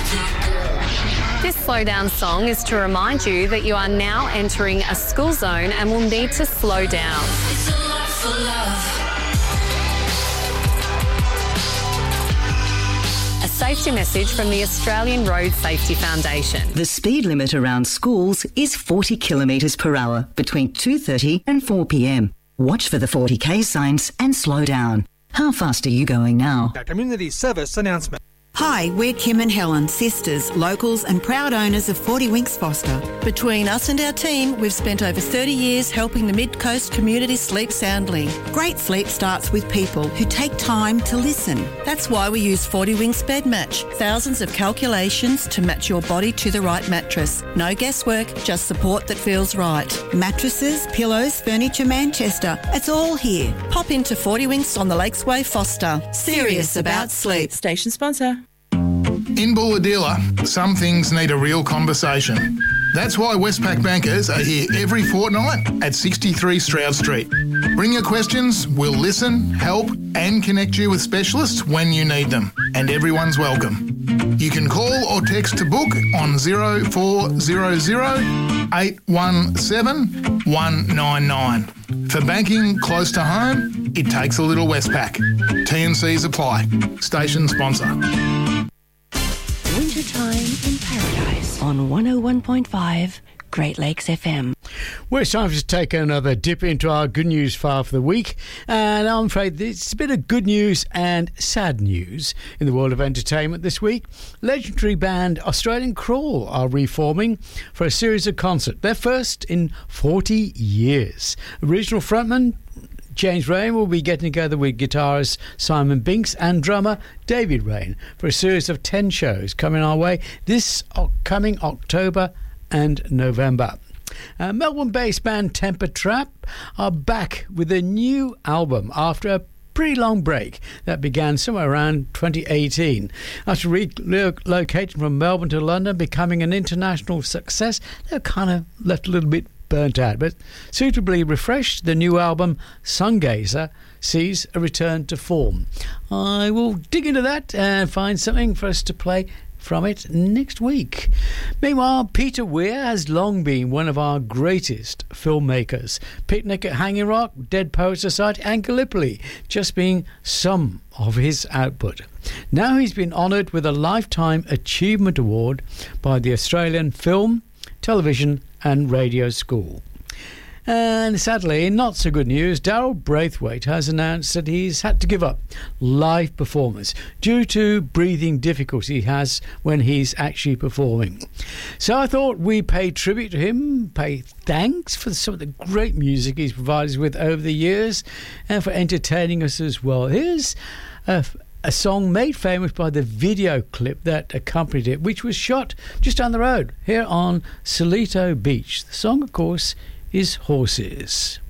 This slow down song is to remind you that you are now entering a school zone and will need to slow down. It's a lot for love. A safety message from the Australian Road Safety Foundation. The speed limit around schools is 40 kilometres per hour between 2:30 and 4 p.m. Watch for the 40k signs and slow down. How fast are you going now? A community service announcement. Hi, we're Kim and Helen, sisters, locals and proud owners of 40 Winks Foster. Between us and our team, we've spent over 30 years helping the Mid-Coast community sleep soundly. Great sleep starts with people who take time to listen. That's why we use 40 Winks Bed Match. Thousands of calculations to match your body to the right mattress. No guesswork, just support that feels right. Mattresses, pillows, furniture, Manchester. It's all here. Pop into 40 Winks on the Lakes Way, Foster. Serious about sleep. Station sponsor. In Bulahdelah, some things need a real conversation. That's why Westpac bankers are here every fortnight at 63 Stroud Street. Bring your questions, we'll listen, help and connect you with specialists when you need them. And everyone's welcome. You can call or text to book on 0400 817 199. For banking close to home, it takes a little Westpac. T&Cs apply. Station sponsor. Wintertime in Paradise on 101.5 Great Lakes FM. Well, it's time to take another dip into our good news file for the week. And I'm afraid it's a bit of good news and sad news in the world of entertainment this week. Legendary band Australian Crawl are reforming for a series of concerts, their first in 40 years. Original frontman James Rain will be getting together with guitarist Simon Binks and drummer David Rain for a series of 10 shows coming our way this coming October and November. Melbourne-based band Temper Trap are back with a new album after a pretty long break that began somewhere around 2018. After relocating from Melbourne to London, becoming an international success, they're kind of left a little bit burnt out, but suitably refreshed. The new album Sungazer sees a return to form. I will dig into that and find something for us to play from it next week. Meanwhile, Peter Weir has long been one of our greatest filmmakers. Picnic at Hanging Rock, Dead Poets Society and Gallipoli just being some of his output. Now he's been honoured with a Lifetime Achievement Award by the Australian Film, Television and Radio School. And sadly, not so good news, Daryl Braithwaite has announced that he's had to give up live performance due to breathing difficulty he has when he's actually performing. So I thought we'd pay tribute to him, pay thanks for some of the great music he's provided us with over the years and for entertaining us as well. Here's a song made famous by the video clip that accompanied it, which was shot just down the road here on Solito Beach. The song, of course, is Horses.